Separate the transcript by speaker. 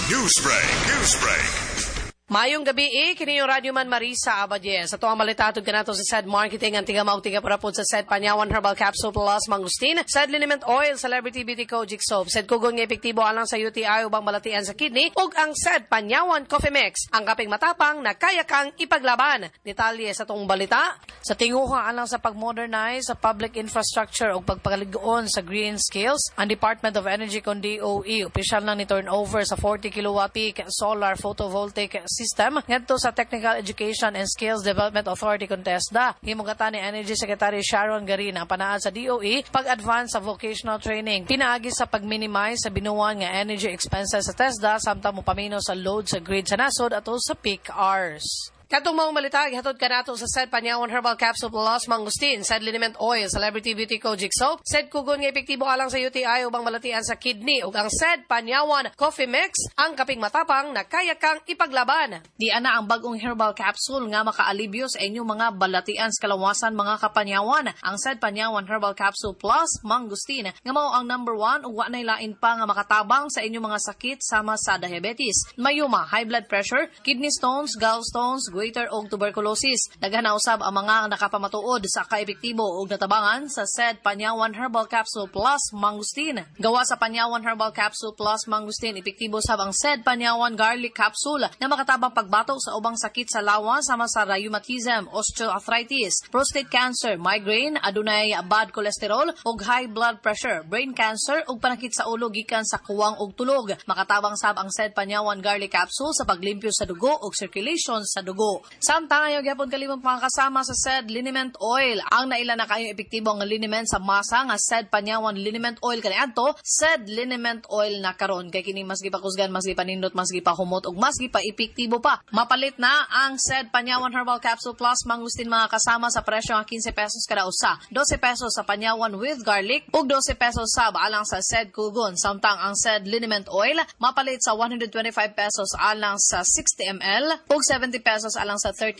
Speaker 1: Newsbreak.
Speaker 2: Mayong gabi kini yung Radyo Man Marisa Abadien. Sa tuwang malitatod ka nato sa SED Marketing, ang tiga mautiga para po sa SED Panyawan Herbal Capsule Plus Mangustin, SED Liniment Oil, Celebrity Beauty Kojic Soap, SED Kugon nga epektibo alang sa UTI ubang balatian sa kidney, ug ang SED Panyawan Coffee Mix, ang kaping matapang na kaya kang ipaglaban. Detalye sa tong balita, sa tinguha alang sa pagmodernize sa public infrastructure ug pagpagaligoon sa green skills, ang Department of Energy kon DOE, opisyal na ni turnover sa 40 kilowatt peak solar photovoltaic system ngadto sa Technical Education and Skills Development Authority kon TESDA. Himugatan ni Energy Secretary Sharon Garina ang panaad sa DOE pag-advance sa vocational training, pinaagi sa pag-minimize sa binuwan nga energy expenses sa TESDA samtang mupamino sa load sa grid sa nasod ato sa peak hours. Katong mga malita, ihatod ka nato sa SED Panyawan Herbal Capsule Plus Mangustin, SED Liniment Oil, Celebrity Beauty Kojic Soap, SED Kugon nga epektibo alang sa UTI ubang malatian sa kidney, ug ang SED Panyawan Coffee Mix, ang kaping matapang na kaya kang ipaglaban. Di ana ang bagong herbal capsule nga makaalibyo sa inyong mga balatian sa kalawasan mga kapanyawan. Ang SED Panyawan Herbal Capsule Plus Mangustin nga mao ang number 1 ug wa nay lain pa nga makatabang sa inyong mga sakit sama sa diabetes, mayuma, high blood pressure, kidney stones, gallstones, goiter o tuberculosis. Daghan na usab ang mga nakapamatuod sa kaepektibo ug natabangan sa SED Panyawan Herbal Capsule Plus Mangustin. Gawa sa Panyawan Herbal Capsule Plus Mangustin, epektibo sab ang SED Panyawan Garlic Capsule na makatabang pagbatok sa ubang sakit sa lawas sama sa rheumatism, osteoarthritis, prostate cancer, migraine, adunay bad cholesterol ug high blood pressure, brain cancer ug panakit sa ulo gikan sa kuwang ug tulog. Makatabang sab ang SED Panyawan Garlic Capsule sa paglimpyo sa dugo ug circulation sa dugo. Samtang ayaw gyapon kalimong pangkasama sa SED Liniment Oil, ang naila na kayo epektibo nga liniment sa masa nga SED Panyawan Liniment Oil kaniadto SED Liniment Oil na karon kay kini mas gipakusgan, mas gipanindot, mas gipahumot ug mas gipaepektibo pa. Mapalit na ang SED Panyawan Herbal Capsule Plus Mangustin mga kasama sa presyo nga 15 pesos kada usa, 12 pesos sa Panyawan with garlic ug 12 pesos sab alang sa SED Kugon. Samtang ang SED Liniment Oil mapalit sa 125 pesos alang sa 60 ml ug 70 pesos alang sa 30